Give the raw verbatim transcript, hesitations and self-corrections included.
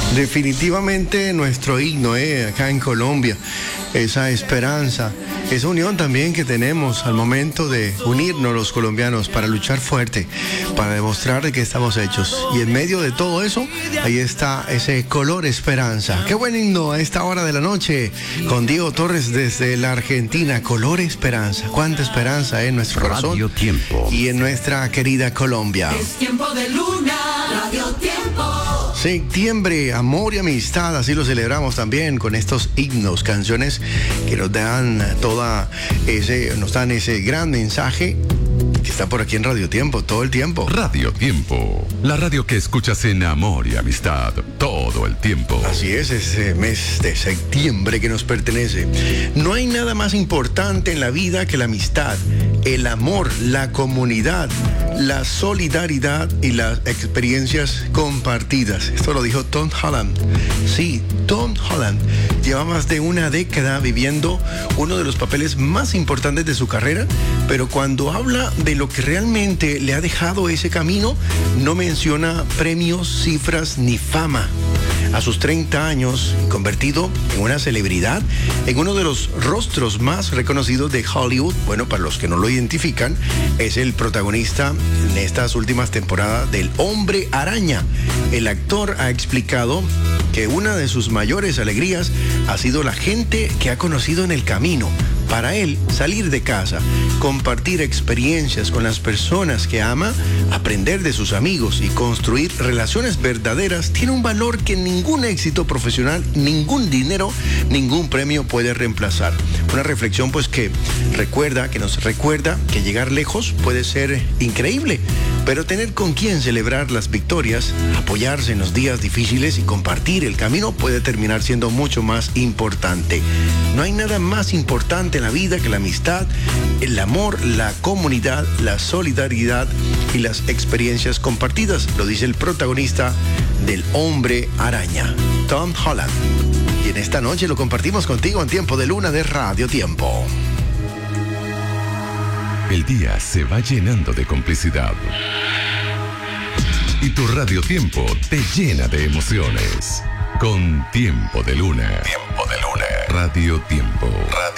Definitivamente nuestro himno, eh, acá en Colombia, esa esperanza, esa unión también que tenemos al momento de unirnos los colombianos para luchar fuerte, para demostrar de que estamos hechos. Y en medio de todo eso, ahí está ese color esperanza. Qué buen himno a esta hora de la noche, con Diego Torres desde la Argentina. Color esperanza, cuánta esperanza en nuestro corazón Radio Tiempo y en nuestra querida Colombia. Es tiempo de luna, Radio Tiempo. Septiembre, amor y amistad, así lo celebramos también con estos himnos, canciones que nos dan toda ese, nos dan ese gran mensaje que está por aquí en Radio Tiempo todo el tiempo. Radio Tiempo, la radio que escuchas en amor y amistad todo el tiempo. Así es, ese mes de septiembre que nos pertenece. No hay nada más importante en la vida que la amistad, el amor, la comunidad, la solidaridad y las experiencias compartidas. Esto lo dijo Tom Holland. Sí, Tom Holland lleva más de una década viviendo uno de los papeles más importantes de su carrera, pero cuando habla de lo que realmente le ha dejado ese camino, no menciona premios, cifras ni fama. A sus treinta años, convertido en una celebridad, en uno de los rostros más reconocidos de Hollywood, bueno, para los que no lo identifican, es el protagonista en estas últimas temporadas del Hombre Araña. El actor ha explicado que una de sus mayores alegrías ha sido la gente que ha conocido en el camino. Para él, salir de casa, compartir experiencias con las personas que ama, aprender de sus amigos y construir relaciones verdaderas tiene un valor que ningún éxito profesional, ningún dinero, ningún premio puede reemplazar. Una reflexión pues que recuerda, que nos recuerda que llegar lejos puede ser increíble, pero tener con quién celebrar las victorias, apoyarse en los días difíciles y compartir el camino puede terminar siendo mucho más importante. No hay nada más importante en la vida que la amistad, el amor, la comunidad, la solidaridad y las experiencias compartidas, lo dice el protagonista del Hombre Araña, Tom Holland. Y en esta noche lo compartimos contigo en Tiempo de Luna de Radio Tiempo. El día se va llenando de complicidad y tu Radio Tiempo te llena de emociones. Con Tiempo de Luna. Tiempo de Luna. Radio Tiempo. Radio